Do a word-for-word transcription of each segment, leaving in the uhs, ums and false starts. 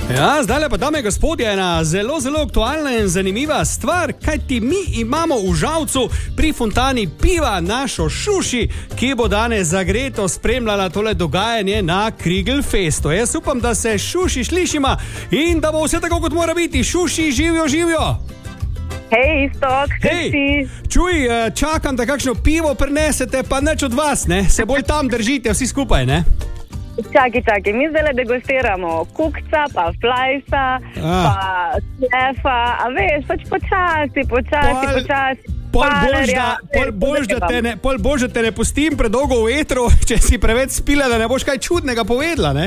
Ja, zdaj pa, dame in gospodje, ena zelo, zelo aktualna in zanimiva stvar, kajti mi imamo v Žalcu pri fontani piva našo Šuši, ki bo danes zagreto spremljala tole dogajanje na Krigelfestu. Jaz upam, da se Šuši slišima in da bo vse tako, kot mora biti. Šuši, živijo, živijo! Hej, Istok, kaj si? Čuj, čakam, da kakšno pivo prinesete, pa nič od vas, ne? Se bolj tam držite, vsi skupaj, ne? Čakaj, čakaj, mi zdaj degustiramo kukca, pa flajsa, Ah. pa klefa, a veš, pač počasi, počasi, Pol- počasi. Pol bož, Palerja, da, pol veš, bož, da podajam. te ne, pol bož, da te ne pustim predolgo v etru, če si preveč spila, da ne boš kaj čudnega povedala, ne?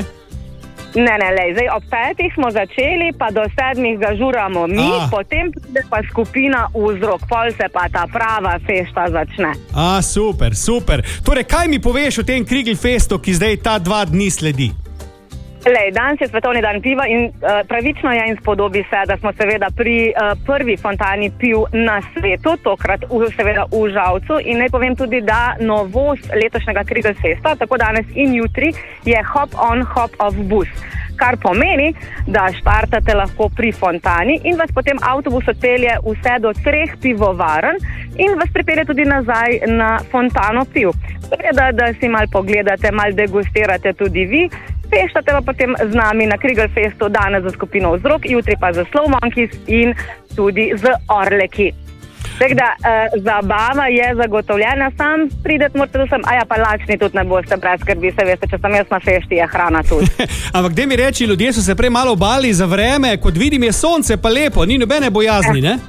Ne, ne, lej, zdaj ob petih smo začeli, pa do sedmih ga žuramo mi, Ah. potem pride pa skupina Vzrok, pol se pa ta prava fešta začne. A, super, super. Torej, kaj mi poveš o tem Krigelfestu, ki zdaj ta dva dni sledi? Lej, danes je svetovni dan piva in uh, pravično je in spodobi se, da smo seveda pri uh, prvi fontani piv na svetu, tokrat v, seveda v Žalcu, in naj povem tudi, da novost letošnjega Krigelfesta, tako danes in jutri, je hop on, hop off bus. Kar pomeni, da štartate lahko pri fontani in vas potem avtobus odpelje vse do treh pivovarn in vas pripelje tudi nazaj na fontano piv. Seveda, da si mal pogledate, mal degustirate tudi vi, feštate pa potem z nami na Krigelfestu, danes za skupino Vzrok, jutri pa za Slow Monkeys in tudi z Orleki. Tako da, eh, zabava je zagotovljena, sam prideti morate sem, a ja, pa lačni tudi ne boste brez skrbi, se veste, če sem jaz na fešti, je hrana tudi. Ampak gde mi reči, ljudje so se prej malo bali za vreme, kot vidim je sonce pa lepo, ni nobene bojazni, ne?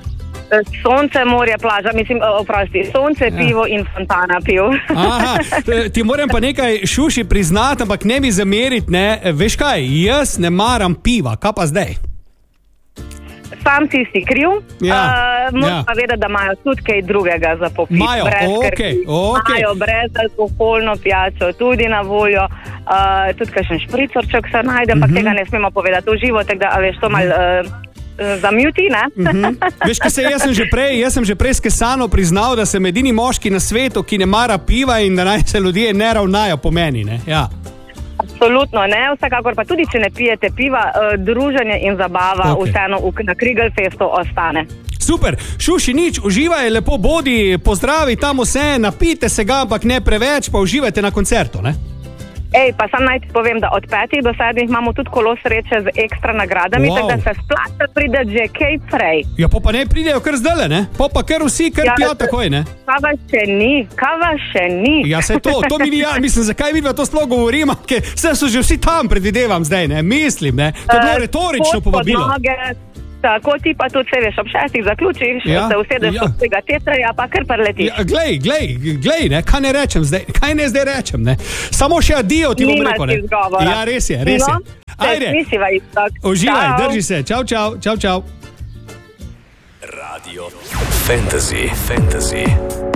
Sonce, morje, plaža, mislim, oprosti, sonce, pivo in fontana piv. Aha, ti moram pa nekaj Šuši priznati, ampak ne mi zameriti, ne? Veš kaj, jaz ne maram piva, kaj pa zdaj? Sam si si kriv, Ja, uh, moram ja. pa vedeti, da imajo tudi kaj drugega za popiti. Imajo, brez okej, skrbi. okej. Imajo brezalkoholno pijačo tudi na voljo, uh, tudi kakšen špricorček se najde, ampak Mhm. tega ne smemo povedati v živo, tako da, a veš, to malo uh, zamjuti, ne? Mhm. Veš, kaj se, jaz sem že prej, jaz sem že prej skesano priznal, da sem edini moški na svetu, ki ne mara piva in da naj se ljudje ne ravnajo po meni, ne? Ja. Absolutno ne, vsekakor pa tudi, če ne pijete piva, uh, druženje in zabava Okej. vseeno v, na Krigelfestu ostane. Super, Šuši, nič, uživaj, lepo bodi, pozdravi tam vse, napijte se ga, ampak ne preveč, pa uživajte na koncertu, ne? Ej, pa sam naj ti povem, da od petih do sedmih imamo tudi kolo sreče z ekstra nagradami, Wow. tako da se splača pride že kaj prej. Ja, pa pa ne pridejo kar zdajle, ne? Pa pa kar vsi kar Ja, pijo se- takoj, ne? Kava še ni, kava še ni. Ja, se to, to mi ni, ja, mislim, zakaj vidva to sploh govorimo, ker vse so že vsi tam, predvidevam zdaj, ne? Mislim, ne? To je bilo Eh, retorično pot pod povabilo. noge, tako ti pa tudi se veš, ob šestih zaključiš, Ja, ja, se usedeš ja. od tega tetraja, pa kar preletiš. Ja, glej, glej, glej, ne, kaj ne rečem zdaj, kaj ne zdaj rečem, ne? Samo še adijo ti bom Nimaš rekel, ne? izgovora. Ja, res je, res je. No, Ajde, Misliva Istok. uživaj, Čau. drži se, čau, čau, čau, čau. Radio Fantasy, Fantasy.